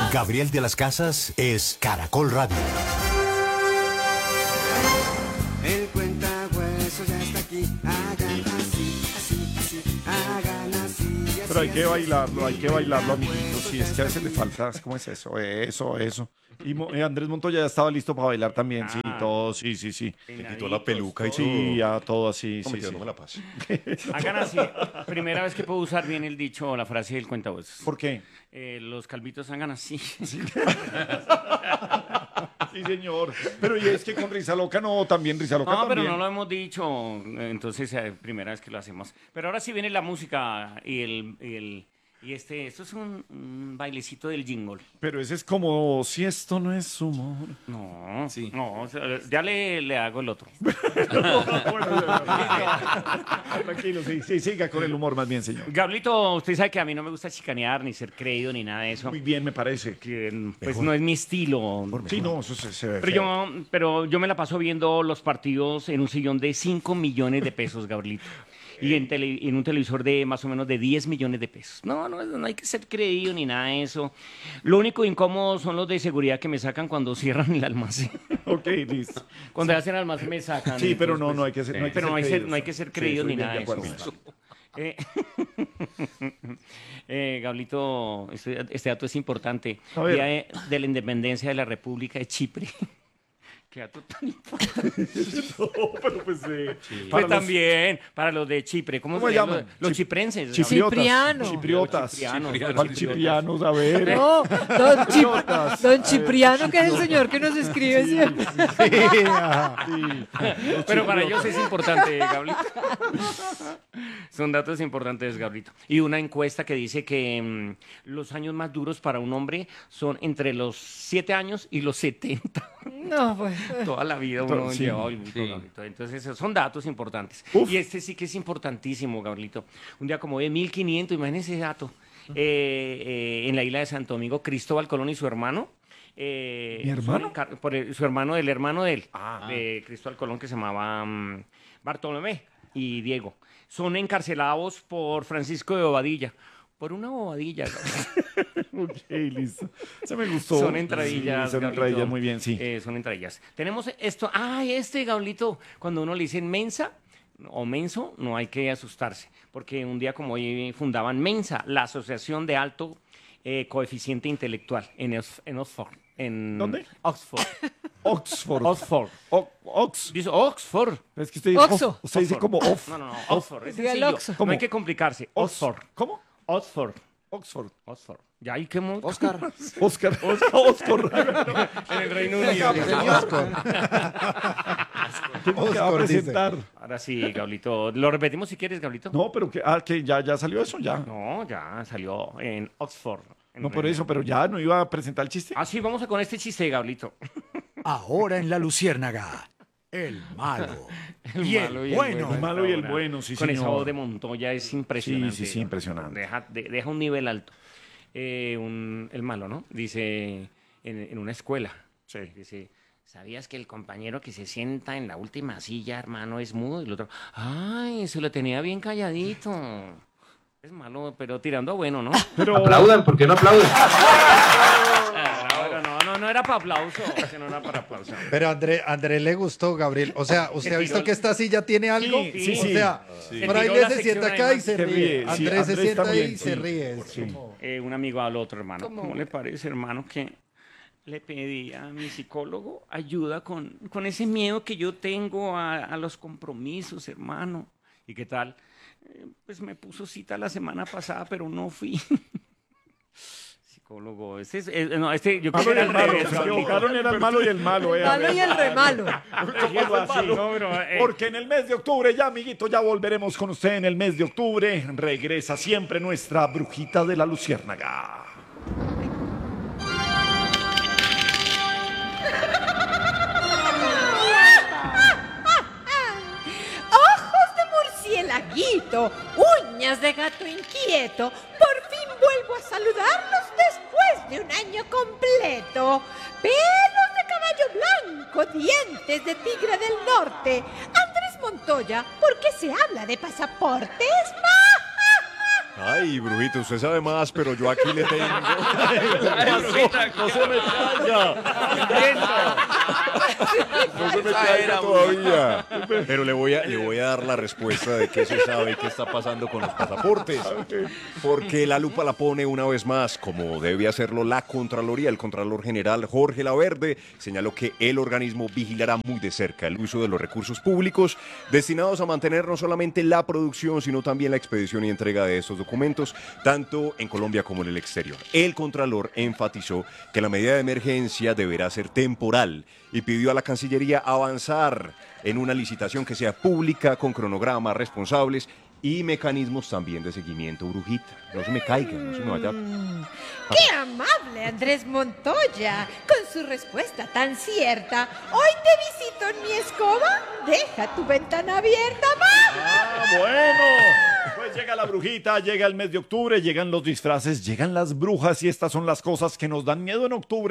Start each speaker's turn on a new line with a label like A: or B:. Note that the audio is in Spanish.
A: Gabriel de las Casas es Caracol Radio.
B: El cuentahuesos ya está aquí. Hagan así, así, así. Hagan así, así.
C: Pero hay que bailarlo, amiguitos. Si es que a veces le falta, ¿cómo es eso? Eso. Y Andrés Montoya ya estaba listo para bailar también, sí, todo, sí.
D: Se quitó la peluca y todo.
C: Sí, ya todo así,
D: ¿Cómo
C: sí.
D: que no me la pase?
E: Hagan así. Primera vez que puedo usar bien el dicho o la frase del cuentahuesos.
C: ¿Por qué?
E: Los calvitos hagan así.
C: Sí, señor. Pero y es que con Risa Loca no, también Risa Loca
E: No,
C: también.
E: pero no lo hemos dicho, entonces primera vez que lo hacemos. Pero ahora sí viene la música y esto es un bailecito del jingle.
C: Pero ese es como, si esto no es humor.
E: No,
D: Sí.
E: no, o sea, ya le hago el otro.
C: Tranquilo, sí, siga con el humor más bien, señor.
E: Gablito, usted sabe que a mí no me gusta chicanear, ni ser creído, ni nada de eso.
C: Muy bien, me parece.
E: Que, pues no es mi estilo.
C: Sí, no, eso se ve
E: Pero
C: feo.
E: yo me la paso viendo los partidos en un sillón de 5 millones de pesos, Gabrielito. Y en un televisor de más o menos de 10 millones de pesos. No hay que ser creído ni nada de eso. Lo único incómodo son los de seguridad que me sacan cuando cierran el almacén.
C: Ok, listo.
E: Cuando hacen el almacén me sacan.
C: Sí, pero
E: entonces,
C: no hay que ser, no hay que
E: pero
C: ser creídos.
E: no hay que ser
C: Sí,
E: creído
C: estoy
E: ni
C: bien
E: nada de
C: de acuerdo
E: eso.
C: con eso.
E: Gablito, este dato es importante.
C: A ver.
E: Día de la independencia de la República de Chipre. Qué dato tan importante.
C: No, pero pues
E: Pues
C: para los
E: también, para los de Chipre. ¿Cómo
C: ¿Cómo
E: se llaman?
C: llaman?
E: Los chiprenses.
C: Chipriotas.
F: Cipriano.
C: Chipriotas. ¿Cuál Ciprianos? A ver.
F: No,
C: Chipriotas.
F: don Cipriano, que es el señor que nos escribe siempre.
E: Pero para ellos es importante, Gablito. Son datos importantes, Gablito. Y una encuesta que dice que los años más duros para un hombre son entre los 7 años y los 70.
F: No, pues.
E: Toda la vida uno
C: Sí.
E: lleva el Gablito. Entonces, esos son datos importantes.
C: Uf.
E: Y este sí que es importantísimo, Gablito. Un día como de 1500, imagínense ese dato. En la isla de Santo Domingo, Cristóbal Colón y su hermano.
C: ¿Mi hermano?
E: Su hermano del hermano de él, de Cristóbal Colón, que se llamaba Bartolomé y Diego. Son encarcelados por Francisco de Bobadilla. Por una bobadilla.
C: Ok, listo. Se me gustó.
E: Son entradillas.
C: Sí, son
E: Gablito.
C: entradillas, muy bien, sí.
E: Son entradillas. Tenemos esto. Gablito, cuando uno le dicen mensa o menso, no hay que asustarse. Porque un día como hoy fundaban Mensa, la Asociación de Alto Coeficiente Intelectual en Oxford.
C: ¿Dónde?
E: Oxford.
C: Oxford.
E: Oxford. Dice Oxford.
C: Es que usted
F: Oxo.
C: Usted dice como off.
E: No, Oxford. Es
F: Diga el
E: sencillo.
F: Oxo.
E: No
C: ¿Cómo?
E: hay que complicarse. Oxford.
C: ¿Cómo?
E: Oxford.
C: Oxford.
E: Oxford. Ya hay que
D: Oscar.
C: Oscar. Oxford.
E: en el Reino Unido.
C: ¿Qué va a presentar?
E: Ahora sí, Gablito. Lo repetimos si quieres, Gablito.
C: No, pero que ya salió eso, ya.
E: No, ya salió en Oxford. en
C: No por
E: Reino
C: eso, pero ya no iba a presentar el chiste.
E: Ah, sí, vamos a con este chiste, Gablito.
A: Ahora en La Luciérnaga, el malo y el bueno.
C: El malo y el bueno, sí,
E: Con
C: señor.
E: esa voz de Montoya es impresionante.
C: Sí, impresionante.
E: Deja un nivel alto. El malo, ¿no? Dice en una escuela.
C: Sí.
E: Dice, ¿sabías que el compañero que se sienta en la última silla, hermano, es mudo? Y el otro, ¡ay, se lo tenía bien calladito! Es malo, pero tirando a bueno, ¿no?
C: Pero
G: Aplaudan, ¿por qué no aplauden?
E: No era para aplauso. Que no era para aplauso.
H: Pero André le gustó, Gabriel. O sea, ¿usted ha visto que esta silla tiene algo?
C: Sí.
H: O sea,
E: Sí.
H: por ahí
E: Tiró la
H: se sienta
E: sección
H: acá y
E: además.
H: se ríe.
C: Sí,
H: Andrés se
C: Andrés
H: sienta ahí
C: también,
H: y se
C: sí.
H: ríe. Es
C: Sí.
H: como-
E: Un amigo al otro, hermano. ¿Cómo le parece, hermano, que le pedí a mi psicólogo ayuda con ese miedo que yo tengo a los compromisos, hermano? ¿Y qué tal? Pues me puso cita la semana pasada, pero no fui. Psicólogo, yo creo que era al revés.
C: Se equivocaron, era el malo y el malo.
F: El malo y el remalo.
C: ¿Cómo así?
E: No, pero,
C: Porque en el mes de octubre, ya amiguito, ya volveremos con usted en el mes de octubre. Regresa siempre nuestra brujita de la luciérnaga.
I: Ojos de murcielaguito, uñas de gato inquieto, por fin vuelvo a saludarlos después de un año completo. Pelos de caballo blanco, dientes de tigre del norte. Andrés Montoya, ¿por qué se habla de pasaportes?
D: Ay, brujito, usted sabe más, pero yo aquí le tengo.
C: No se me caiga.
D: No se me caiga todavía. Pero le voy a dar la respuesta de qué se sabe y qué está pasando con los pasaportes. Porque la lupa la pone una vez más, como debe hacerlo la Contraloría. El Contralor General Jorge Laverde señaló que el organismo vigilará muy de cerca el uso de los recursos públicos destinados a mantener no solamente la producción, sino también la expedición y entrega de estos documentos, tanto en Colombia como en el exterior. El Contralor enfatizó que la medida de emergencia deberá ser temporal y pidió a la Cancillería avanzar en una licitación que sea pública, con cronogramas responsables y mecanismos también de seguimiento, brujita. No se me caiga, no se me vaya.
I: ¡Qué amable, Andrés Montoya! Con su respuesta tan cierta. Hoy te visito en mi escoba. Deja tu ventana abierta, mamá.
C: Bueno, pues llega la brujita, llega el mes de octubre, llegan los disfraces, llegan las brujas y estas son las cosas que nos dan miedo en octubre.